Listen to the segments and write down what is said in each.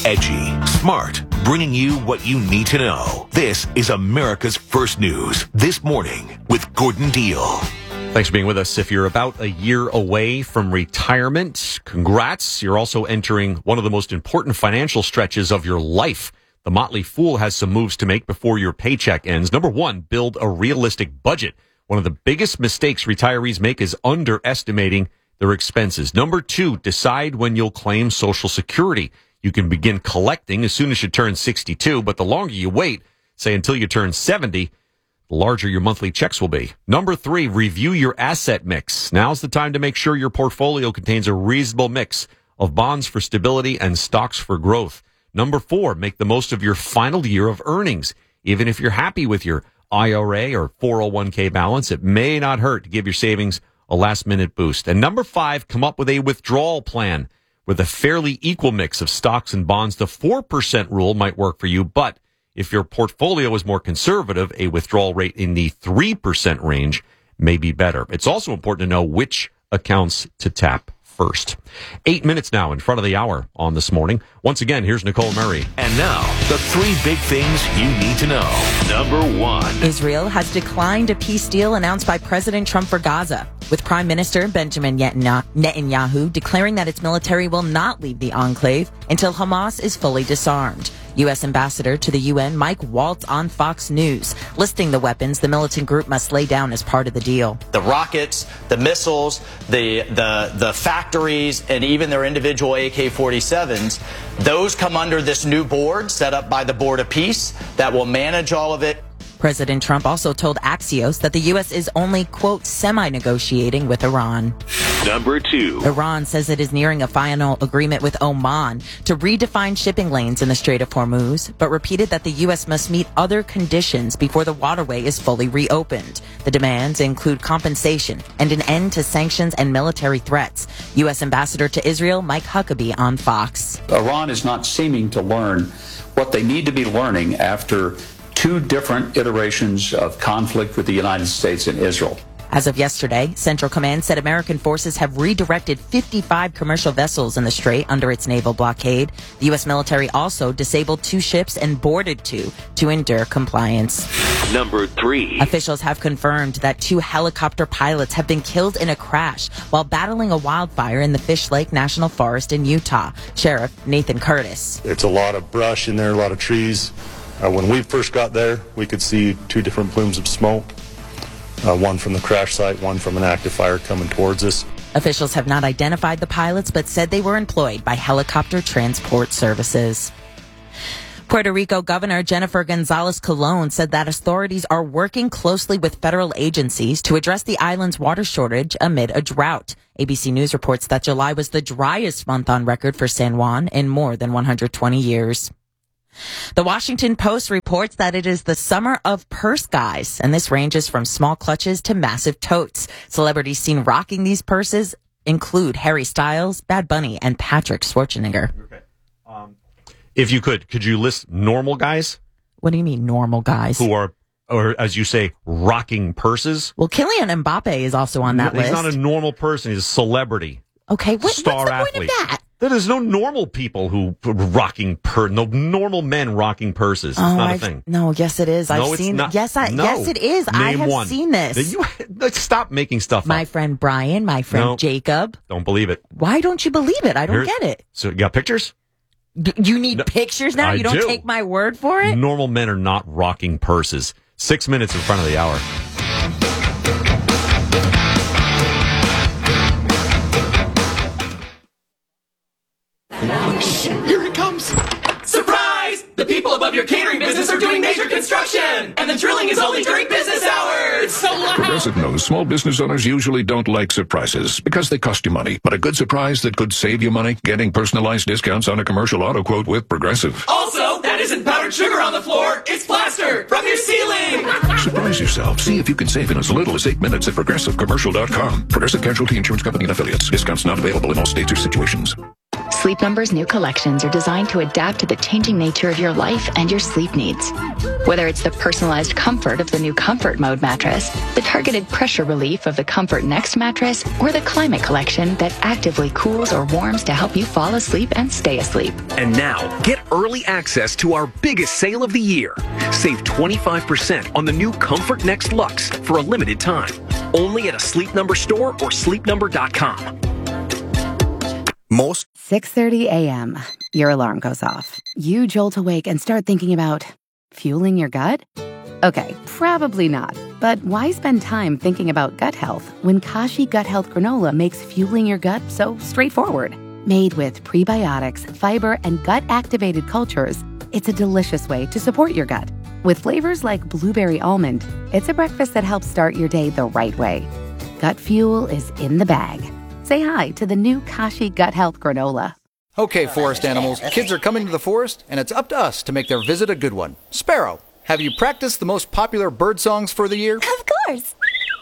Edgy, smart, bringing you what you need to know. This is America's First News This Morning with Gordon Deal. Thanks for being with us. If you're about a year away from retirement, congrats. You're also entering one of the most important financial stretches of your life. The Motley Fool has some moves to make before your paycheck ends. Number one, build a realistic budget. One of the biggest mistakes retirees make is underestimating their expenses. Number two, decide when you'll claim Social Security. You can begin collecting as soon as you turn 62, but the longer you wait, say until you turn 70, the larger your monthly checks will be. Number three, review your asset mix. Now's the time to make sure your portfolio contains a reasonable mix of bonds for stability and stocks for growth. Number four, make the most of your final year of earnings. Even if you're happy with your IRA or 401k balance, it may not hurt to give your savings a last-minute boost. And number five, come up with a withdrawal plan with a fairly equal mix of stocks and bonds. The 4% rule might work for you, but if your portfolio is more conservative, a withdrawal rate in the 3% range may be better. It's also important to know which accounts to tap first. 8 minutes now in front of the hour on This Morning. Once again, here's Nicole Murray. And now, the three big things you need to know. Number one. Israel has declined a peace deal announced by President Trump for Gaza, with Prime Minister Benjamin Netanyahu declaring that its military will not leave the enclave until Hamas is fully disarmed. U.S. Ambassador to the UN Mike Waltz on Fox News, listing the weapons the militant group must lay down as part of the deal. The rockets, the missiles, the factories, and even their individual AK-47s, those come under this new board set up by the Board of Peace that will manage all of it. President Trump also told Axios that the U.S. is only, quote, semi-negotiating with Iran. Number two. Iran says it is nearing a final agreement with Oman to redefine shipping lanes in the Strait of Hormuz, but repeated that the U.S. must meet other conditions before the waterway is fully reopened. The demands include compensation and an end to sanctions and military threats. U.S. Ambassador to Israel Mike Huckabee on Fox. Iran is not seeming to learn what they need to be learning after two different iterations of conflict with the United States and Israel. As of yesterday, Central Command said American forces have redirected 55 commercial vessels in the strait under its naval blockade. The U.S. military also disabled 2 ships and boarded 2 to ensure compliance. Number three. Officials have confirmed that 2 helicopter pilots have been killed in a crash while battling a wildfire in the Fish Lake National Forest in Utah. Sheriff Nathan Curtis. It's a lot of brush in there, a lot of trees. When we first got there, we could see 2 different plumes of smoke, one from the crash site, one from an active fire coming towards us. Officials have not identified the pilots, but said they were employed by Helicopter Transport Services. Puerto Rico Governor Jennifer Gonzalez Colon said that authorities are working closely with federal agencies to address the island's water shortage amid a drought. ABC News reports that July was the driest month on record for San Juan in more than 120 years. The Washington Post reports that it is the summer of purse guys, and this ranges from small clutches to massive totes. Celebrities seen rocking these purses include Harry Styles, Bad Bunny, and Patrick Schwarzenegger. Okay. If you could you list normal guys? What do you mean normal guys? Who are, or as you say, rocking purses? Well, Kylian Mbappe is also on that list. He's not a normal person. He's a celebrity. Okay, what's the point athlete. of that? There's no normal people who rocking no normal men rocking purses. It's not a thing. No, yes it is. I've seen. Yes, yes it is. I have seen this. Let's stop making stuff up. My friend Brian, my friend Jacob. Don't believe it. Why don't you believe it? I don't get it. So you got pictures? You need pictures now? You don't take my word for it? Normal men are not rocking purses. 6 minutes in front of the hour. Here it comes! Surprise! The people above your catering business are doing major construction! And the drilling is only during business hours! It's so loud! Progressive knows small business owners usually don't like surprises because they cost you money. But a good surprise that could save you money? Getting personalized discounts on a commercial auto quote with Progressive. Also, that isn't powdered sugar on the floor, it's plaster from your ceiling! Surprise yourself. See if you can save in as little as 8 minutes at ProgressiveCommercial.com. Progressive Casualty Insurance Company and Affiliates. Discounts not available in all states or situations. Sleep Number's new collections are designed to adapt to the changing nature of your life and your sleep needs. Whether it's the personalized comfort of the new Comfort Mode mattress, the targeted pressure relief of the Comfort Next mattress, or the Climate Collection that actively cools or warms to help you fall asleep and stay asleep. And now, get early access to our biggest sale of the year. Save 25% on the new Comfort Next Luxe for a limited time. Only at a Sleep Number store or sleepnumber.com. 6:30 a.m. Your alarm goes off. You jolt awake and start thinking about fueling your gut? Okay, probably not. But why spend time thinking about gut health when Kashi Gut Health Granola makes fueling your gut so straightforward? Made with prebiotics, fiber, and gut-activated cultures, it's a delicious way to support your gut. With flavors like blueberry almond, it's a breakfast that helps start your day the right way. Gut fuel is in the bag. Say hi to the new Kashi Gut Health Granola. Okay, forest animals, kids are coming to the forest, and it's up to us to make their visit a good one. Sparrow, have you practiced the most popular bird songs for the year? Of course.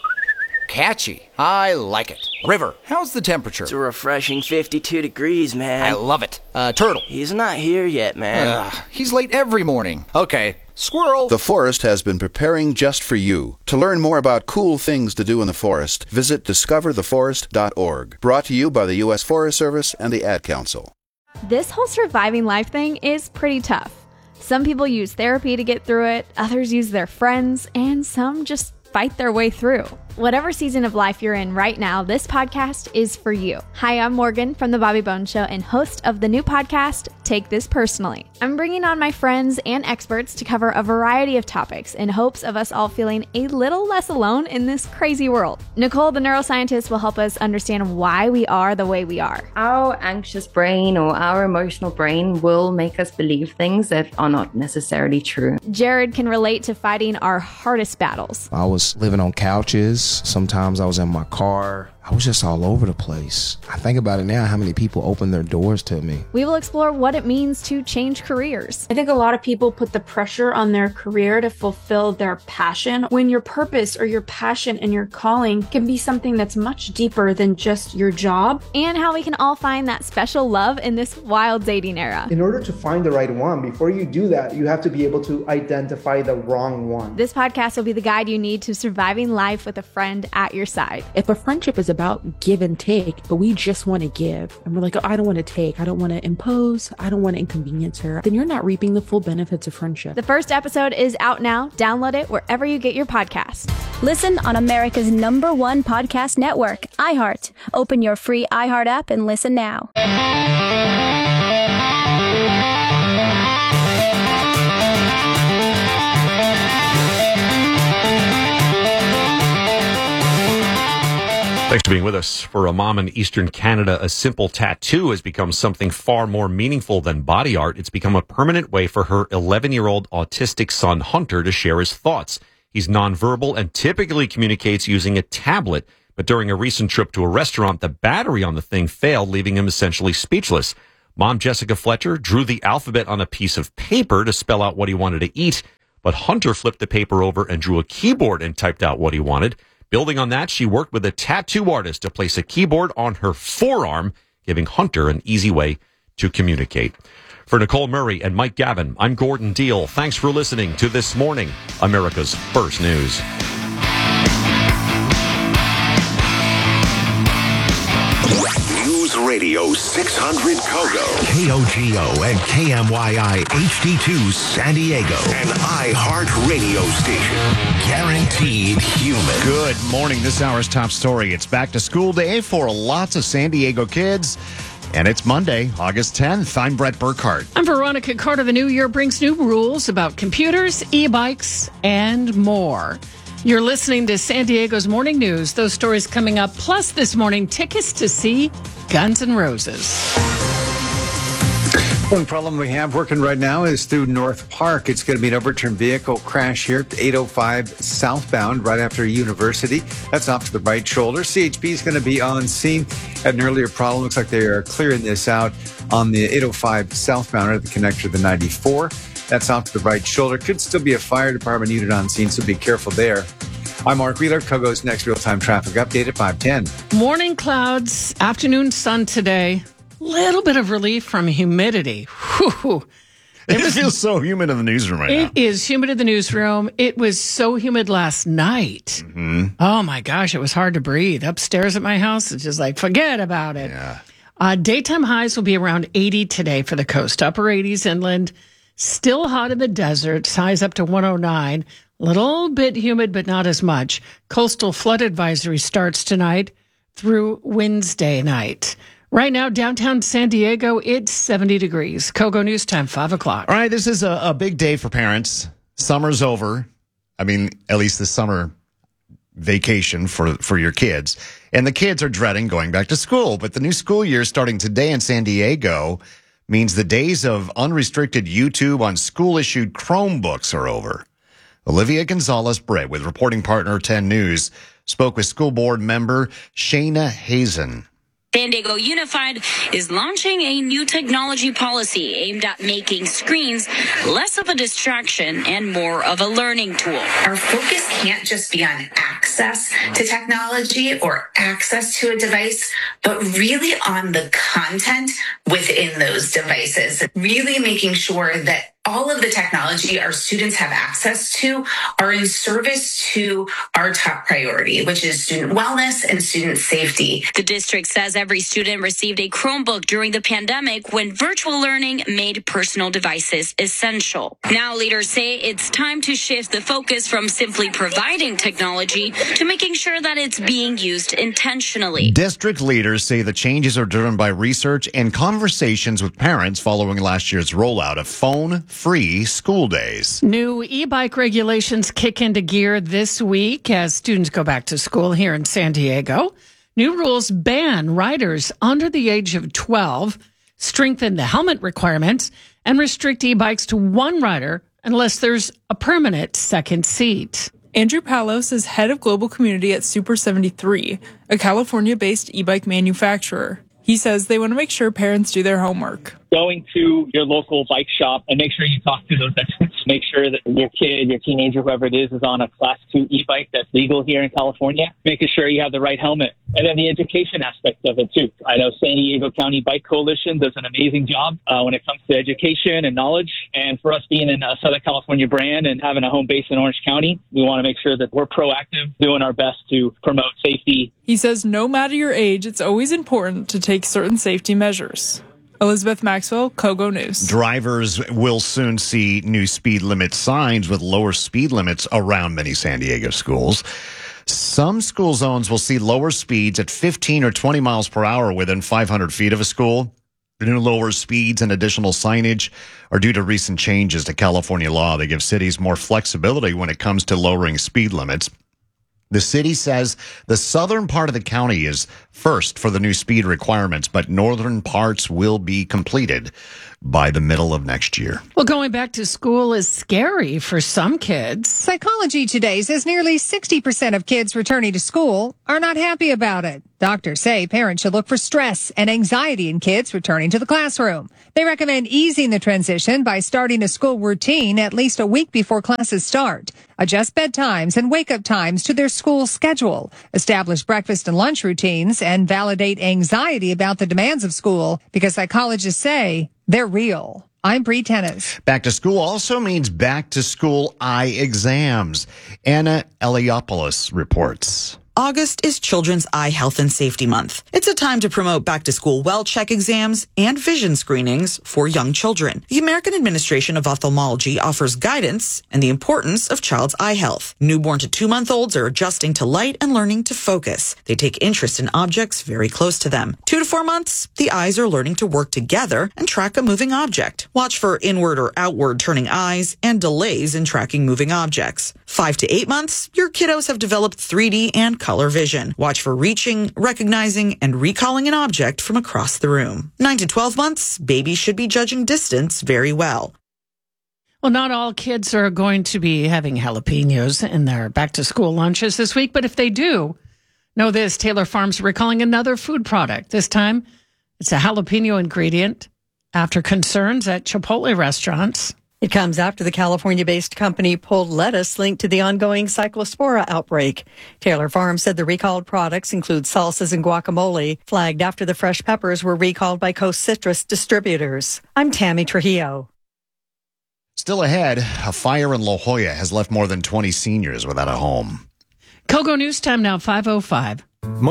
Catchy. I like it. River, how's the temperature? It's a refreshing 52 degrees, man. I love it. Turtle. He's not here yet, man. He's late every morning. Okay. Squirrel. The forest has been preparing just for you. To learn more about cool things to do in the forest, visit discovertheforest.org. Brought to you by the U.S. Forest Service and the Ad Council. This whole surviving life thing is pretty tough. Some people use therapy to get through it, others use their friends, and some just fight their way through. Whatever season of life you're in right now, this podcast is for you. Hi, I'm Morgan from The Bobby Bones Show and host of the new podcast, Take This Personally. I'm bringing on my friends and experts to cover a variety of topics in hopes of us all feeling a little less alone in this crazy world. Nicole, the neuroscientist, will help us understand why we are the way we are. Our anxious brain or our emotional brain will make us believe things that are not necessarily true. Jared can relate to fighting our hardest battles. I was living on couches. Sometimes I was in my car. I was just all over the place. I think about it now, how many people opened their doors to me. We will explore what it means to change careers. I think a lot of people put the pressure on their career to fulfill their passion, when your purpose or your passion and your calling can be something that's much deeper than just your job. And how we can all find that special love in this wild dating era. In order to find the right one, before you do that, you have to be able to identify the wrong one. This podcast will be the guide you need to surviving life with a friend at your side. If a friendship is about give and take, but we just want to give, and we're like, oh, I don't want to take, I don't want to impose, I don't want to inconvenience her, then you're not reaping the full benefits of friendship. The first episode is out now. Download it wherever you get your podcasts. Listen on America's #1 podcast network, iHeart. Open your free iHeart app and listen now. Thanks for being with us. For a mom in Eastern Canada, a simple tattoo has become something far more meaningful than body art. It's become a permanent way for her 11-year-old autistic son, Hunter, to share his thoughts. He's nonverbal and typically communicates using a tablet. But during a recent trip to a restaurant, the battery on the thing failed, leaving him essentially speechless. Mom Jessica Fletcher drew the alphabet on a piece of paper to spell out what he wanted to eat. But Hunter flipped the paper over and drew a keyboard and typed out what he wanted. Building on that, she worked with a tattoo artist to place a keyboard on her forearm, giving Hunter an easy way to communicate. For Nicole Murray and Mike Gavin, I'm Gordon Deal. Thanks for listening to This Morning, America's First News. News Radio 600 Kogo, KOGO and KMYI HD2 San Diego, an iHeart radio station. Guaranteed human. Good morning. This hour's top story. It's back to school day for lots of San Diego kids. And it's Monday, August 10th. I'm Brett Burkhardt. I'm Veronica Carter. The new year brings new rules about computers, e-bikes, and more. You're listening to San Diego's Morning News. Those stories coming up. Plus this morning, tickets to see Guns N' Roses. One problem we have working right now is through North Park. It's going to be an overturned vehicle crash here at 805 southbound right after University. That's off to the right shoulder. CHP is going to be on scene at an earlier problem. Looks like they are clearing this out on the 805 southbound at the connector to the 94. That's off to the right shoulder. Could still be a fire department unit on scene, so be careful there. I'm Mark Wheeler. Kogo's next real-time traffic update at 5:10. Morning clouds, afternoon sun today. Little bit of relief from humidity. Whew. It feels so humid in the newsroom right now. It is humid in the newsroom. It was so humid last night. Mm-hmm. Oh, my gosh. It was hard to breathe. Upstairs at my house, it's just like, forget about it. Yeah. Daytime highs will be around 80 today for the coast. Upper 80s inland. Still hot in the desert. Highs up to 109. Little bit humid, but not as much. Coastal flood advisory starts tonight through Wednesday night. Right now, downtown San Diego, it's 70 degrees. Kogo News Time, 5 o'clock. All right, this is a big day for parents. Summer's over. I mean, at least the summer vacation for your kids. And the kids are dreading going back to school. But the new school year starting today in San Diego means the days of unrestricted YouTube on school-issued Chromebooks are over. Olivia Gonzalez-Britt with reporting partner 10 News spoke with school board member Shayna Hazen. San Diego Unified is launching a new technology policy aimed at making screens less of a distraction and more of a learning tool. Our focus can't just be on access to technology or access to a device, but really on the content within those devices. Really making sure that all of the technology our students have access to are in service to our top priority, which is student wellness and student safety. The district says every student received a Chromebook during the pandemic when virtual learning made personal devices essential. Now leaders say it's time to shift the focus from simply providing technology to making sure that it's being used intentionally. District leaders say the changes are driven by research and conversations with parents following last year's rollout of phone-free school days. New e-bike regulations kick into gear this week as students go back to school here in San Diego. New rules ban riders under the age of 12, strengthen the helmet requirements, and restrict e-bikes to one rider unless there's a permanent second seat. Andrew Palos is head of global community at Super 73, a California-based e-bike manufacturer. He says they want to make sure parents do their homework. Going to your local bike shop and make sure you talk to those experts. Make sure that your kid, your teenager, whoever it is on a Class 2 e-bike that's legal here in California. Making sure you have the right helmet. And then the education aspect of it, too. I know San Diego County Bike Coalition does an amazing job when it comes to education and knowledge. And for us being in a Southern California brand and having a home base in Orange County, we want to make sure that we're proactive, doing our best to promote safety. He says no matter your age, it's always important to take certain safety measures. Elizabeth Maxwell, Kogo News. Drivers will soon see new speed limit signs with lower speed limits around many San Diego schools. Some school zones will see lower speeds at 15 or 20 miles per hour within 500 feet of a school. The new lower speeds and additional signage are due to recent changes to California law that give cities more flexibility when it comes to lowering speed limits. The city says the southern part of the county is first for the new speed requirements, but northern parts will be completed by the middle of next year. Well, going back to school is scary for some kids. Psychology Today says nearly 60% of kids returning to school are not happy about it. Doctors say parents should look for stress and anxiety in kids returning to the classroom. They recommend easing the transition by starting a school routine at least a week before classes start. Adjust bedtimes and wake-up times to their school schedule. Establish breakfast and lunch routines and validate anxiety about the demands of school because psychologists say they're real. I'm Bree Tennis. Back to school also means back to school eye exams. Anna Eliopoulos reports. August is Children's Eye Health and Safety Month. It's a time to promote back-to-school well-check exams and vision screenings for young children. The American Administration of Ophthalmology offers guidance and the importance of child's eye health. Newborn to 2-month-olds are adjusting to light and learning to focus. They take interest in objects very close to them. 2 to 4 months, the eyes are learning to work together and track a moving object. Watch for inward or outward turning eyes and delays in tracking moving objects. 5 to 8 months, your kiddos have developed 3D and color vision. Watch for reaching, recognizing, and recalling an object from across the room. 9 to 12 months, babies should be judging distance very well. Well, not all kids are going to be having jalapenos in their back-to-school lunches this week, but if they do, know this, Taylor Farms recalling another food product. This time, it's a jalapeno ingredient after concerns at Chipotle restaurants. It comes after the California-based company pulled lettuce linked to the ongoing Cyclospora outbreak. Taylor Farms said the recalled products include salsas and guacamole, flagged after the fresh peppers were recalled by Coast Citrus distributors. I'm Tammy Trujillo. Still ahead, a fire in La Jolla has left more than 20 seniors without a home. Kogo News Time now, 5:05.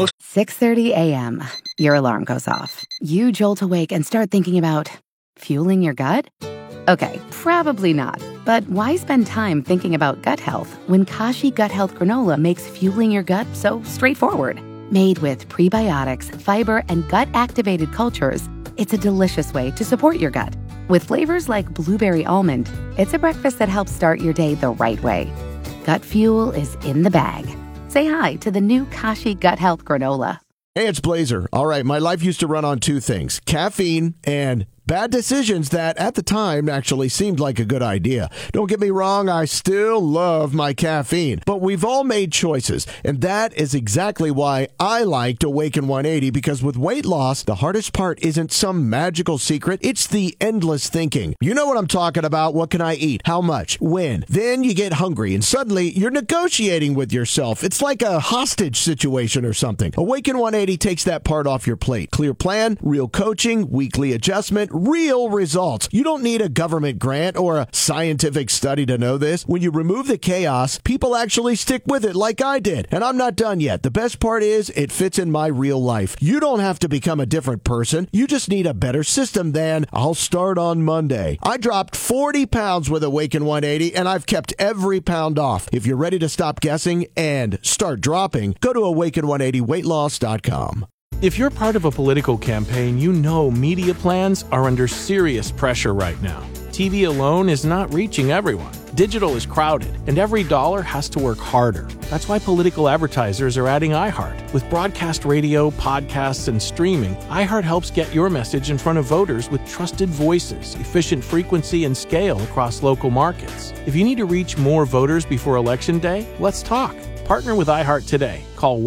6:30 a.m. Your alarm goes off. You jolt awake and start thinking about fueling your gut? Okay, probably not. But why spend time thinking about gut health when Kashi Gut Health Granola makes fueling your gut so straightforward? Made with prebiotics, fiber, and gut-activated cultures, it's a delicious way to support your gut. With flavors like blueberry almond, it's a breakfast that helps start your day the right way. Gut fuel is in the bag. Say hi to the new Kashi Gut Health Granola. Hey, it's Blazer. All right, my life used to run on two things, caffeine and bad decisions that at the time actually seemed like a good idea. Don't get me wrong, I still love my caffeine, but we've all made choices, and that is exactly why I liked Awaken 180, because with weight loss, the hardest part isn't some magical secret, it's the endless thinking. You know what I'm talking about. What can I eat? How much? When? Then you get hungry, and suddenly you're negotiating with yourself. It's like a hostage situation or something. Awaken 180 takes that part off your plate. Clear plan, real coaching, weekly adjustment, real results. You don't need a government grant or a scientific study to know this. When you remove the chaos, people actually stick with it like I did. And I'm not done yet. The best part is it fits in my real life. You don't have to become a different person. You just need a better system than I'll start on Monday. I dropped 40 pounds with Awaken 180 and I've kept every pound off. If you're ready to stop guessing and start dropping, go to awaken180weightloss.com. If you're part of a political campaign, you know media plans are under serious pressure right now. TV alone is not reaching everyone. Digital is crowded, and every dollar has to work harder. That's why political advertisers are adding iHeart. With broadcast radio, podcasts, and streaming, iHeart helps get your message in front of voters with trusted voices, efficient frequency, and scale across local markets. If you need to reach more voters before Election Day, let's talk. Partner with iHeart today. Call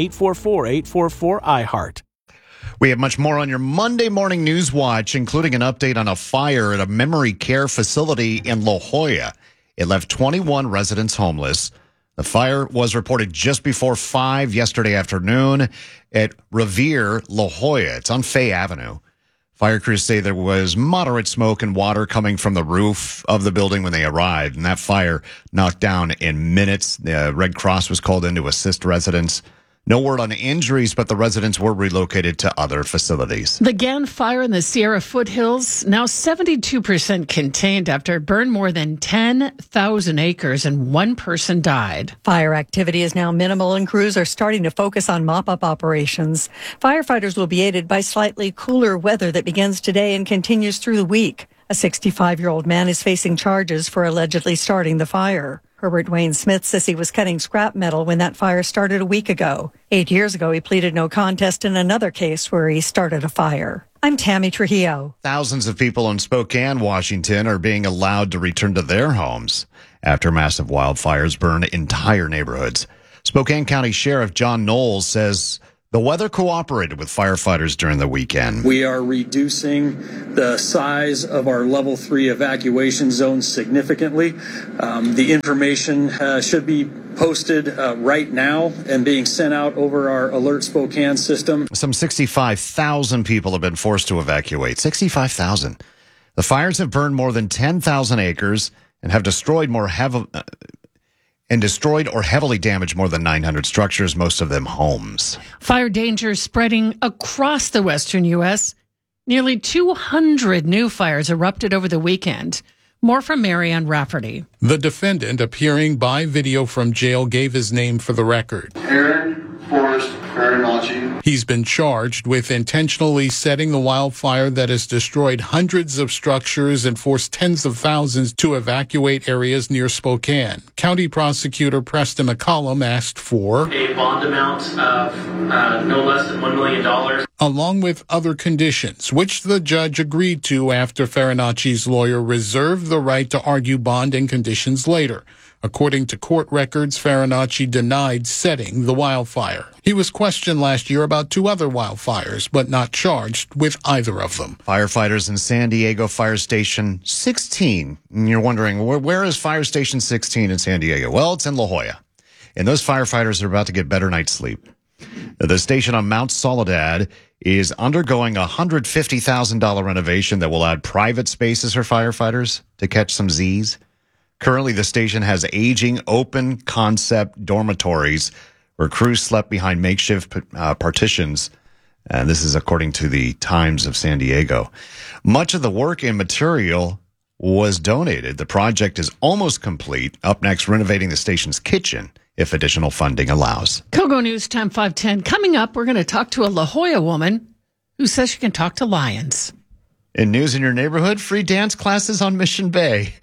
1-844-844-iHeart. We have much more on your Monday morning news watch, including an update on a fire at a memory care facility in La Jolla. It left 21 residents homeless. The fire was reported just before 5 yesterday afternoon at Revere, La Jolla. It's on Fay Avenue. Fire crews say there was moderate smoke and water coming from the roof of the building when they arrived, and that fire knocked down in minutes. The Red Cross was called in to assist residents. No word on injuries, but the residents were relocated to other facilities. The Gann fire in the Sierra foothills, now 72% contained after it burned more than 10,000 acres and one person died. Fire activity is now minimal and crews are starting to focus on mop-up operations. Firefighters will be aided by slightly cooler weather that begins today and continues through the week. A 65-year-old man is facing charges for allegedly starting the fire. Herbert Wayne Smith says he was cutting scrap metal when that fire started a week ago. 8 years ago, he pleaded no contest in another case where he started a fire. I'm Tammy Trujillo. Thousands of people in Spokane, Washington are being allowed to return to their homes after massive wildfires burned entire neighborhoods. Spokane County Sheriff John Knowles says the weather cooperated with firefighters during the weekend. We are reducing the size of our level 3 evacuation zones significantly. The information should be posted right now and being sent out over our Alert Spokane system. Some 65,000 people have been forced to evacuate. 65,000. The fires have burned more than 10,000 acres and have destroyed or heavily damaged more than 900 structures, most of them homes. Fire danger spreading across the western U.S. Nearly 200 new fires erupted over the weekend. More from Marianne Rafferty. The defendant, appearing by video from jail, gave his name for the record. Aaron Forrest Farinacci. He's been charged with intentionally setting the wildfire that has destroyed hundreds of structures and forced tens of thousands to evacuate areas near Spokane. County Prosecutor Preston McCollum asked for a bond amount of no less than $1 million. Along with other conditions, which the judge agreed to after Farinacci's lawyer reserved the right to argue bond and conditions later. According to court records, Farinacci denied setting the wildfire. He was questioned last year about 2 other wildfires, but not charged with either of them. Firefighters in San Diego Fire Station 16. And you're wondering, where is Fire Station 16 in San Diego? Well, it's in La Jolla. And those firefighters are about to get better night's sleep. The station on Mount Soledad is undergoing a $150,000 renovation that will add private spaces for firefighters to catch some Z's. Currently, the station has aging open concept dormitories where crews slept behind makeshift partitions. And this is according to the Times of San Diego. Much of the work and material was donated. The project is almost complete. Up next, renovating the station's kitchen if additional funding allows. Kogo News Time 510. Coming up, we're going to talk to a La Jolla woman who says she can talk to lions. In news in your neighborhood, free dance classes on Mission Bay.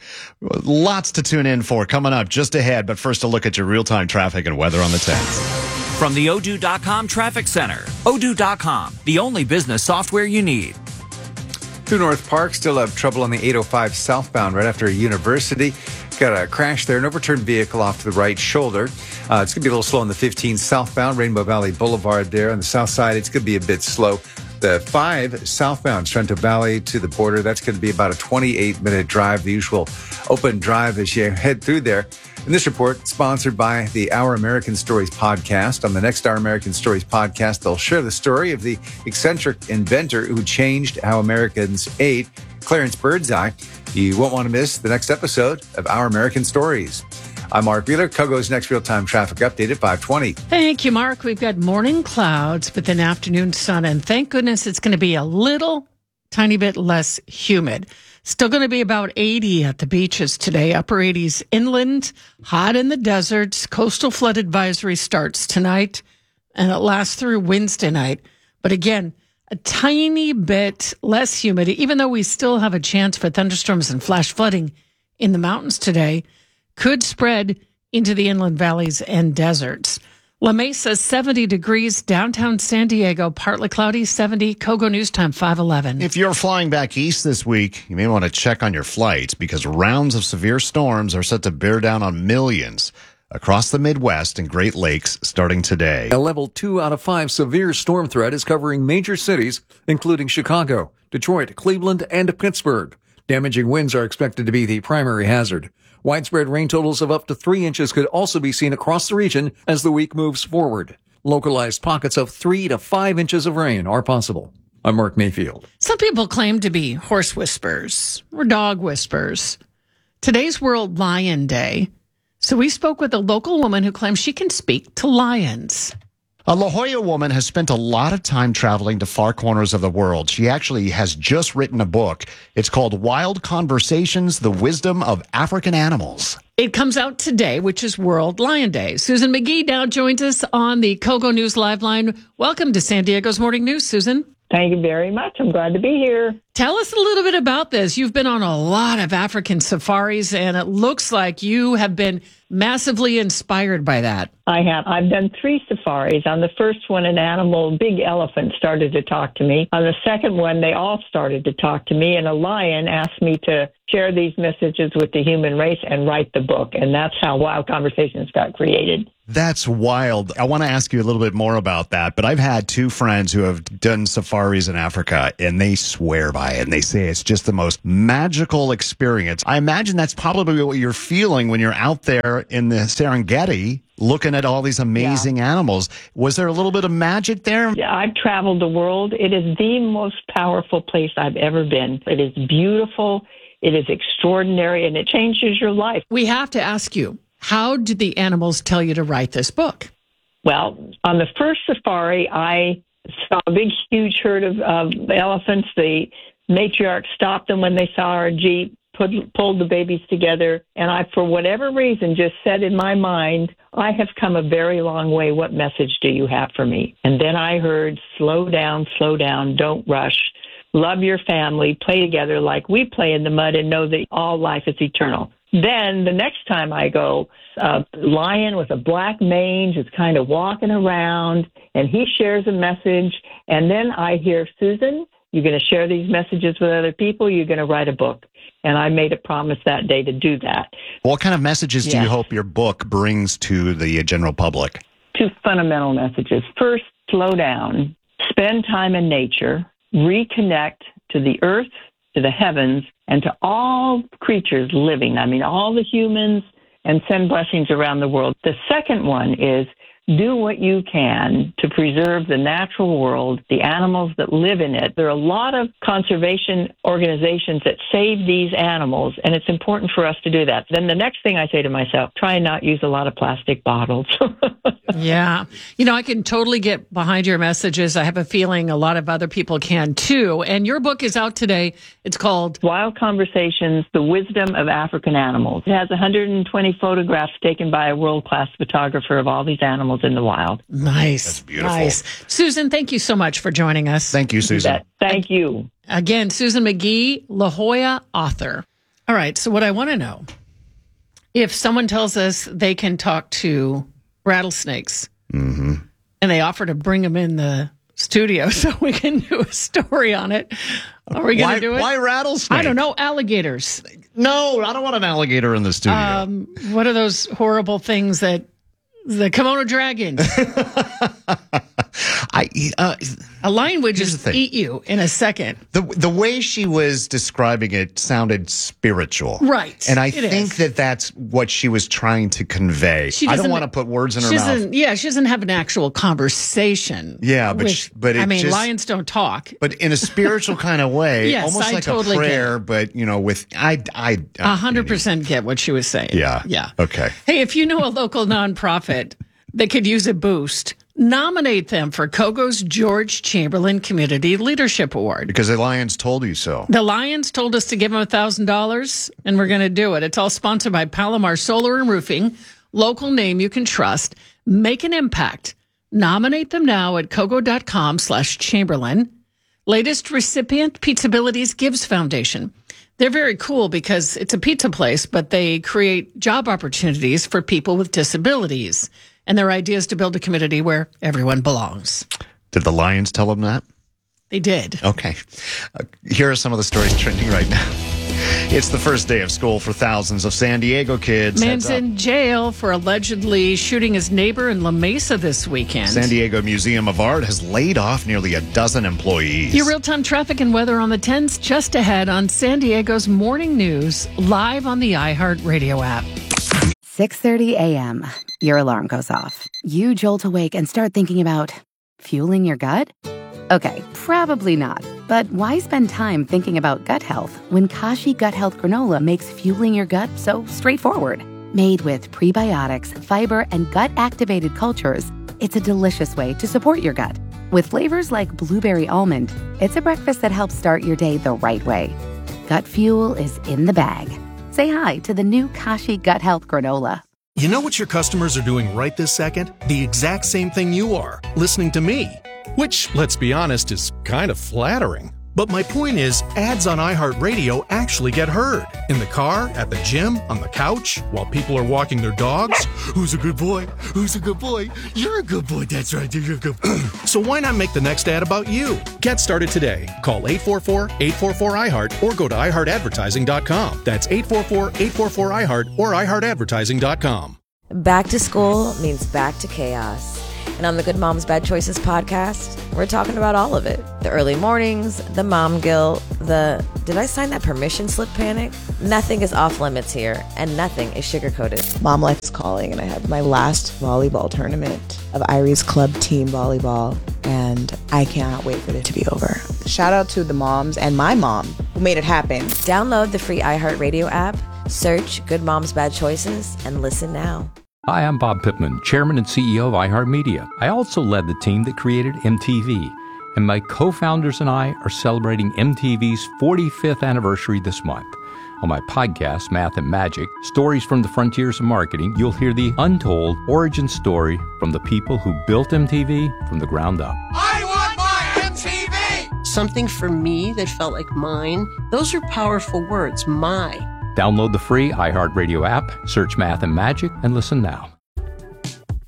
Lots to tune in for coming up just ahead. But first, a look at your real-time traffic and weather on the 10th. From the Odoo.com Traffic Center. Odoo.com, the only business software you need. Through North Park, still have trouble on the 805 southbound right after University. Got a crash there, an overturned vehicle off to the right shoulder. It's going to be a little slow on the 15 southbound, Rainbow Valley Boulevard there. On the south side, it's going to be a bit slow. The 5 southbound, Trento Valley to the border, that's going to be about a 28-minute drive, the usual open drive as you head through there. And this report sponsored by the Our American Stories podcast. On the next Our American Stories podcast, they'll share the story of the eccentric inventor who changed how Americans ate, Clarence Birdseye. You won't want to miss the next episode of Our American Stories. I'm Mark Wheeler. Kogo's next real-time traffic update at 5:20. Thank you, Mark. We've got morning clouds, but then afternoon sun. And thank goodness it's going to be a little tiny bit less humid. Still going to be about 80 at the beaches today. Upper 80s inland, hot in the deserts. Coastal flood advisory starts tonight, and it lasts through Wednesday night. But again, a tiny bit less humid, even though we still have a chance for thunderstorms and flash flooding in the mountains today. Could spread into the inland valleys and deserts. La Mesa, 70 degrees. Downtown San Diego, partly cloudy, 70. Kogo News Time, 5:11. If you're flying back east this week, you may want to check on your flights because rounds of severe storms are set to bear down on millions across the Midwest and Great Lakes starting today. A level 2 out of 5 severe storm threat is covering major cities, including Chicago, Detroit, Cleveland, and Pittsburgh. Damaging winds are expected to be the primary hazard. Widespread rain totals of up to 3 inches could also be seen across the region as the week moves forward. Localized pockets of 3 to 5 inches of rain are possible. I'm Mark Mayfield. Some people claim to be horse whisperers or dog whisperers. Today's World Lion Day, so we spoke with a local woman who claims she can speak to lions. A La Jolla woman has spent a lot of time traveling to far corners of the world. She actually has just written a book. It's called Wild Conversations, The Wisdom of African Animals. It comes out today, which is World Lion Day. Susan McGee now joins us on the Kogo News Live line. Welcome to San Diego's Morning News, Susan. Thank you very much. I'm glad to be here. Tell us a little bit about this. You've been on a lot of African safaris, and it looks like you have been massively inspired by that. I have. I've done 3 safaris. On the first one, an animal, big elephant, started to talk to me. On the second one, they all started to talk to me, and a lion asked me to share these messages with the human race and write the book. And that's how Wild Conversations got created. That's wild. I want to ask you a little bit more about that, but I've had 2 friends who have done safaris in Africa, and they swear by it, and they say it's just the most magical experience. I imagine that's probably what you're feeling when you're out there in the Serengeti looking at all these amazing animals. Was there a little bit of magic there? Yeah, I've traveled the world. It is the most powerful place I've ever been. It is beautiful. It is extraordinary, and it changes your life. We have to ask you, how did the animals tell you to write this book? Well, on the first safari, I saw a big, huge herd of elephants. The matriarch stopped them when they saw our Jeep, pulled the babies together, and I, for whatever reason, just said in my mind, I have come a very long way. What message do you have for me? And then I heard, slow down, don't rush. Love your family, play together like we play in the mud, and know that all life is eternal. Then the next time I go, a lion with a black mange is kind of walking around, and he shares a message. And then I hear, Susan, you're going to share these messages with other people. You're going to write a book. And I made a promise that day to do that. What kind of messages do you hope your book brings to the general public? 2 fundamental messages. First, slow down, spend time in nature, reconnect to the earth, to the heavens, and to all creatures living. I mean, all the humans, and send blessings around the world. The second one is do what you can to preserve the natural world, the animals that live in it. There are a lot of conservation organizations that save these animals, and it's important for us to do that. Then the next thing I say to myself, try and not use a lot of plastic bottles. Yeah. You know, I can totally get behind your messages. I have a feeling a lot of other people can too. And your book is out today. It's called Wild Conversations, The Wisdom of African Animals. It has 120 photographs taken by a world-class photographer of all these animals in the wild. Nice. That's beautiful. Nice. Susan, thank you so much for joining us. Thank you, Susan. Thank you. Again, Susan McGee, La Jolla author. All right. So what I want to know, if someone tells us they can talk to rattlesnakes and they offer to bring them in the studio so we can do a story on it, are we going to do it? Why rattlesnake? I don't know. Alligators. No, I don't want an alligator in the studio. What are those horrible things that the Komodo dragons? A lion would just eat you in a second. The way she was describing it sounded spiritual. Right. And I think that that's what she was trying to convey. I don't want to put words in her mouth. Yeah, she doesn't have an actual conversation. Yeah, but I mean, lions don't talk. But in a spiritual kind of way, yes, almost I like totally a prayer, but, you know, with, 100% get what she was saying. Yeah. Yeah. Okay. Hey, if you know a local nonprofit that could use a boost, nominate them for Kogo's George Chamberlain Community Leadership Award. Because the Lions told you so. The Lions told us to give them $1,000, and we're going to do it. It's all sponsored by Palomar Solar and Roofing, local name you can trust. Make an impact. Nominate them now at kogo.com/Chamberlain. Latest recipient, Pizzabilities Gives Foundation. They're very cool because it's a pizza place, but they create job opportunities for people with disabilities. And their idea is to build a community where everyone belongs. Did the Lions tell them that? They did. Okay. Here are some of the stories trending right now. It's the first day of school for thousands of San Diego kids. Man's in jail for allegedly shooting his neighbor in La Mesa this weekend. San Diego Museum of Art has laid off nearly a dozen employees. Your real-time traffic and weather on the 10s just ahead on San Diego's Morning News, live on the iHeartRadio app. 6:30 a.m. Your alarm goes off. You jolt awake and start thinking about fueling your gut? Okay, probably not. But why spend time thinking about gut health when Kashi Gut Health Granola makes fueling your gut so straightforward? Made with prebiotics, fiber, and gut-activated cultures, it's a delicious way to support your gut. With flavors like blueberry almond, it's a breakfast that helps start your day the right way. Gut fuel is in the bag. Say hi to the new Kashi Gut Health Granola. You know what your customers are doing right this second? The exact same thing you are, listening to me. Which, let's be honest, is kind of flattering. But my point is, ads on iHeartRadio actually get heard. In the car, at the gym, on the couch, while people are walking their dogs. Who's a good boy? Who's a good boy? You're a good boy. That's right. You're a good boy. So why not make the next ad about you? Get started today. Call 844-844-iHeart or go to iHeartAdvertising.com. That's 844-844-iHeart or iHeartAdvertising.com. Back to school means back to chaos. And on the Good Moms Bad Choices podcast, we're talking about all of it. The early mornings, the mom guilt, the did I sign that permission slip panic? Nothing is off limits here, and nothing is sugar-coated. Mom life is calling, and I had my last volleyball tournament of Irie's Club Team Volleyball, and I cannot wait for it to be over. Shout out to the moms and my mom who made it happen. Download the free iHeartRadio app, search Good Moms Bad Choices, and listen now. Hi, I'm Bob Pittman, Chairman and CEO of iHeartMedia. I also led the team that created MTV, and my co-founders and I are celebrating MTV's 45th anniversary this month. On my podcast, Math and Magic, Stories from the Frontiers of Marketing, you'll hear the untold origin story from the people who built MTV from the ground up. I want my MTV! Something for me that felt like mine. Those are powerful words, my. Download the free iHeartRadio app, search Math and Magic, and listen now.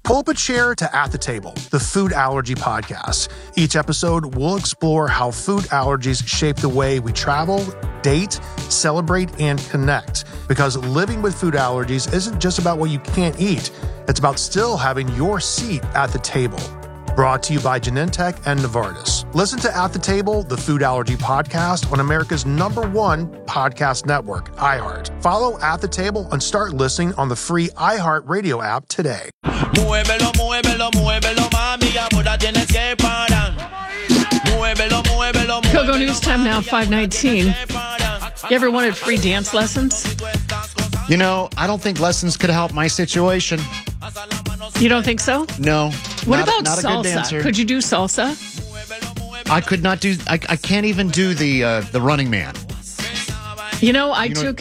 Pull up a chair to At the Table, the food allergy podcast. Each episode will explore how food allergies shape the way we travel, date, celebrate, and connect. Because living with food allergies isn't just about what you can't eat. It's about still having your seat at the table. Brought to you by Genentech and Novartis. Listen to At the Table, the food allergy podcast on America's #1 podcast network, iHeart. Follow At the Table and start listening on the free iHeart Radio app today. Kogo News Time now, 5:19. You ever wanted free dance lessons? You know, I don't think lessons could help my situation. You don't think so? No. What about not a good salsa? dancer. Could you do salsa? I could not do. I can't even do the Running Man. You know, I can't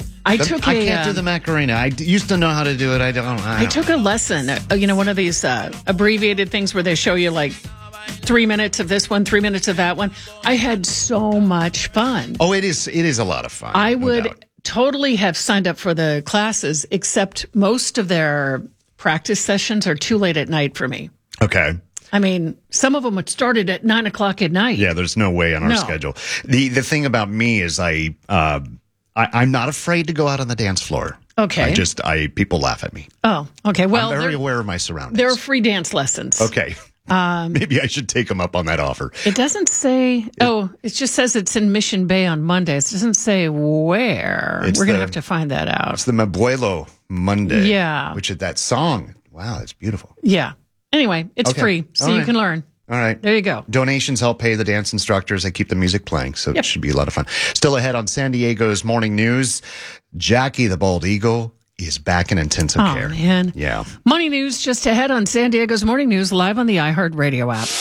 do the Macarena. I used to know how to do it. I took a lesson. One of these abbreviated things where they show you like 3 minutes of this one, 3 minutes of that one. I had so much fun. Oh, it is a lot of fun. I would totally have signed up for the classes, except most of their practice sessions are too late at night for me. Okay. I mean, some of them had started at 9 o'clock at night. Yeah, there's no way on our schedule. The thing about me is I'm not afraid to go out on the dance floor. Okay. People laugh at me. Oh, okay. Well, I'm very aware of my surroundings. There are free dance lessons. Okay. Maybe I should take them up on that offer. It doesn't say. It just says it's in Mission Bay on Mondays. It doesn't say where. We're going to have to find that out. It's the Mabuelo Monday. Yeah. Which is that song. Wow, it's beautiful. Yeah. Anyway, it's free, so you can learn. All right. There you go. Donations help pay the dance instructors. They keep the music playing, so it should be a lot of fun. Still ahead on San Diego's Morning News, Jackie the Bald Eagle is back in intensive care. Oh, man. Yeah. Money News just ahead on San Diego's Morning News, live on the iHeart Radio app.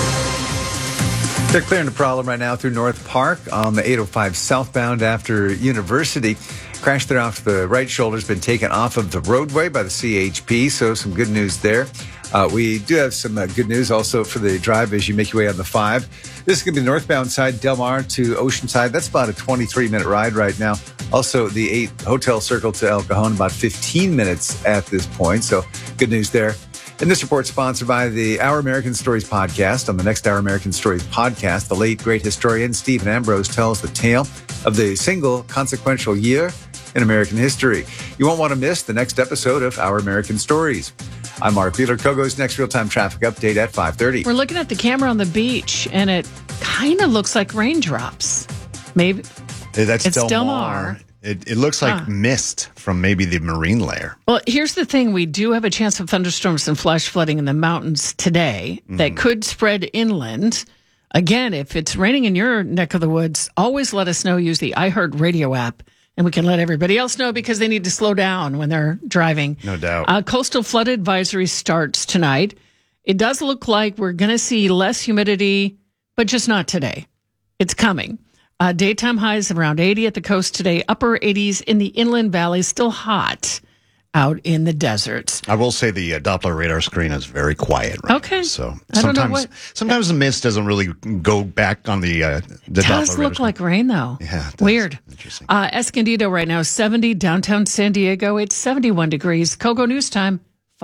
They're clearing the problem right now through North Park on the 805 southbound after University. Crash there off the right shoulder has been taken off of the roadway by the CHP, so some good news there. We do have some good news also for the drive as you make your way on the 5. This is going to be the northbound side, Del Mar to Oceanside. That's about a 23-minute ride right now. Also, the 8 Hotel Circle to El Cajon, about 15 minutes at this point. So good news there. And this report sponsored by the Our American Stories podcast. On the next Our American Stories podcast, the late great historian Stephen Ambrose tells the tale of the single consequential year in American history. You won't want to miss the next episode of Our American Stories. I'm Mark Wheeler. Kogo's next real-time traffic update at 5:30. We're looking at the camera on the beach, and it kind of looks like raindrops. Maybe that's it's Del Mar. It looks like mist from maybe the marine layer. Well, here's the thing. We do have a chance of thunderstorms and flash flooding in the mountains today that could spread inland. Again, if it's raining in your neck of the woods, always let us know. Use the iHeart Radio app. And we can let everybody else know because they need to slow down when they're driving. No doubt. Coastal flood advisory starts tonight. It does look like we're going to see less humidity, but just not today. It's coming. Daytime highs around 80 at the coast today. Upper 80s in the inland valley. Still hot out in the deserts. I will say the Doppler radar screen is very quiet right now. So sometimes the mist doesn't really go back on the Doppler radar. It does look like rain, though. Yeah. Weird. Interesting. Escondido right now, 70. Downtown San Diego, it's 71 degrees. Kogo News Time,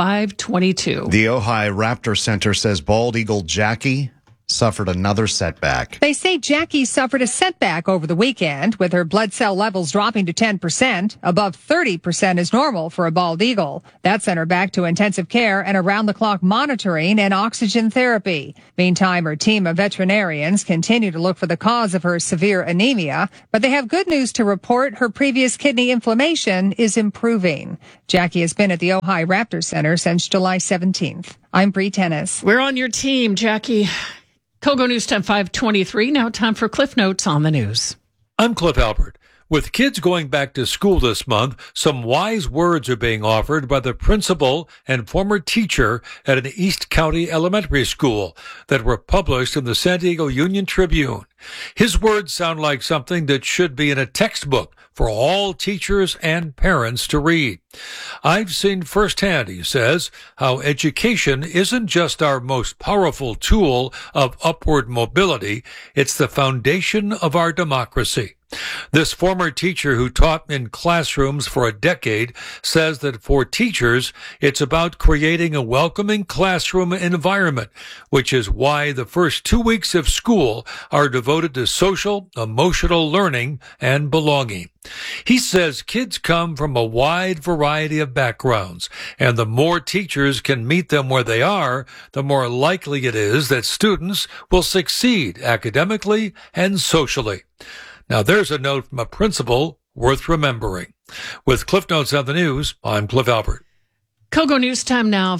5:22. The Ojai Raptor Center says bald eagle Jackie suffered another setback. They say Jackie suffered a setback over the weekend with her blood cell levels dropping to 10%. Above 30% is normal for a bald eagle. That sent her back to intensive care and around-the-clock monitoring and oxygen therapy. Meantime, her team of veterinarians continue to look for the cause of her severe anemia, but they have good news to report. Her previous kidney inflammation is improving. Jackie has been at the Ojai Raptor Center since July 17th. I'm Bree Tennis. We're on your team, Jackie. Kogo News Time 5:23. Now time for Cliff Notes on the news. I'm Cliff Albert. With kids going back to school this month, some wise words are being offered by the principal and former teacher at an East County elementary school that were published in the San Diego Union Tribune. His words sound like something that should be in a textbook for all teachers and parents to read. I've seen firsthand, he says, how education isn't just our most powerful tool of upward mobility, it's the foundation of our democracy. This former teacher who taught in classrooms for a decade says that for teachers, it's about creating a welcoming classroom environment, which is why the first 2 weeks of school are devoted to social, emotional learning and belonging. He says kids come from a wide variety of backgrounds, and the more teachers can meet them where they are, the more likely it is that students will succeed academically and socially. Now, there's a note from a principal worth remembering. With Cliff Notes on the news, I'm Cliff Albert. Kogo News time now,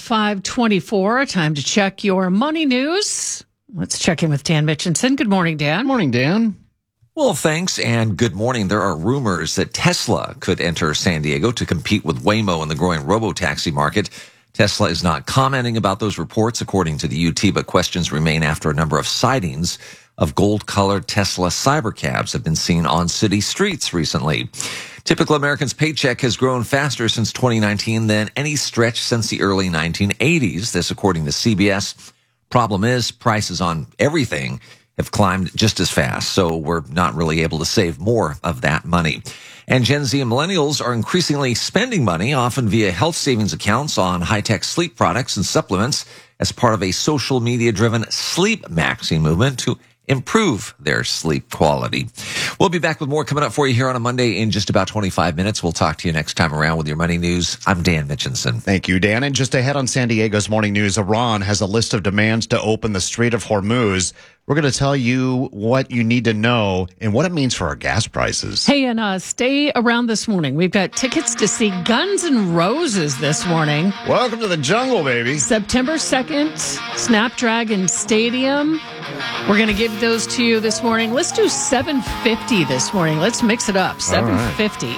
5:24. Time to check your money news. Let's check in with Dan Mitchinson. Good morning, Dan. Morning, Dan. Well, thanks, and good morning. There are rumors that Tesla could enter San Diego to compete with Waymo in the growing robo-taxi market. Tesla is not commenting about those reports, according to the UT, but questions remain after a number of sightings of gold-colored Tesla cybercabs have been seen on city streets recently. Typical American's paycheck has grown faster since 2019 than any stretch since the early 1980s. This, according to CBS. Problem is, prices on everything have climbed just as fast, so we're not really able to save more of that money. And Gen Z and millennials are increasingly spending money, often via health savings accounts, on high-tech sleep products and supplements as part of a social media-driven sleep maxing movement to improve their sleep quality. We'll be back with more coming up for you here on a Monday in just about 25 minutes. We'll talk to you next time around with your money news. I'm Dan Mitchinson. Thank you, Dan. And just ahead on San Diego's Morning News, Iran has a list of demands to open the Strait of Hormuz. We're going to tell you what you need to know and what it means for our gas prices. Hey, and stay around this morning. We've got tickets to see Guns N' Roses this morning. Welcome to the jungle, baby. September 2nd, Snapdragon Stadium. We're going to give those to you this morning. Let's do $750 this morning. Let's mix it up. $750.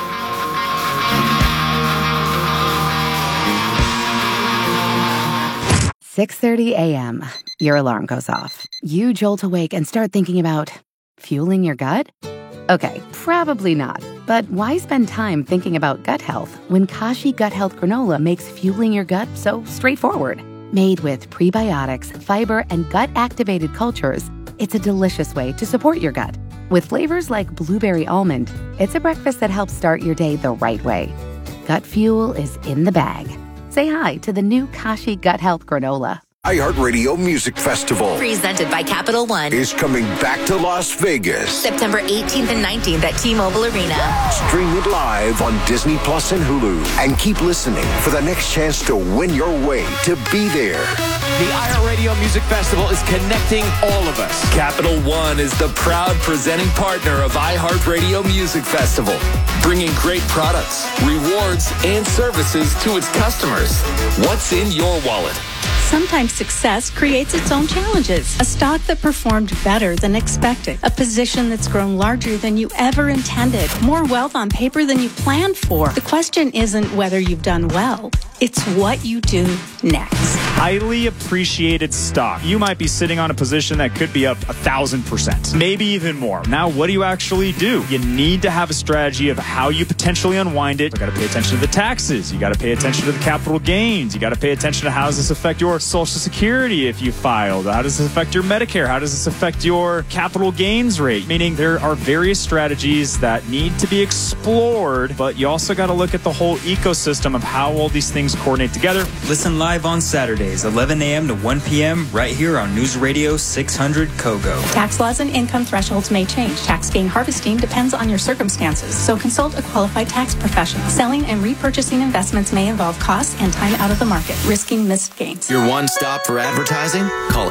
6:30 a.m. Your alarm goes off. You jolt awake and start thinking about fueling your gut? Okay, probably not. But why spend time thinking about gut health when Kashi Gut Health Granola makes fueling your gut so straightforward? Made with prebiotics, fiber, and gut-activated cultures, it's a delicious way to support your gut. With flavors like blueberry almond, it's a breakfast that helps start your day the right way. Gut fuel is in the bag. Say hi to the new Kashi Gut Health Granola. iHeartRadio Music Festival, presented by Capital One, is coming back to Las Vegas. September 18th and 19th at T-Mobile Arena. Stream it live on Disney Plus and Hulu. And keep listening for the next chance to win your way to be there. The iHeartRadio Music Festival is connecting all of us. Capital One is the proud presenting partner of iHeartRadio Music Festival, bringing great products, rewards, and services to its customers. What's in your wallet? Sometimes success creates its own challenges. A stock that performed better than expected. A position that's grown larger than you ever intended. More wealth on paper than you planned for. The question isn't whether you've done well. It's what you do next. Highly appreciated stock. You might be sitting on a position that could be up 1,000%, maybe even more. Now, what do you actually do? You need to have a strategy of how you potentially unwind it. You got to pay attention to the taxes. You got to pay attention to the capital gains. You got to pay attention to how does this affect your Social Security if you filed? How does this affect your Medicare? How does this affect your capital gains rate? Meaning there are various strategies that need to be explored, but you also got to look at the whole ecosystem of how all these things coordinate together. Listen live on Saturdays, 11 a.m. to 1 p.m. right here on News Radio 600 Kogo. Tax laws and income thresholds may change. Tax gain harvesting depends on your circumstances, so consult a qualified tax professional. Selling and repurchasing investments may involve costs and time out of the market, risking missed gains. Your one stop for advertising? Call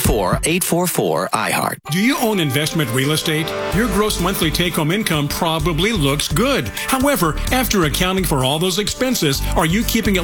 844-844-iHeart. Do you own investment real estate? Your gross monthly take-home income probably looks good. However, after accounting for all those expenses, are you keeping it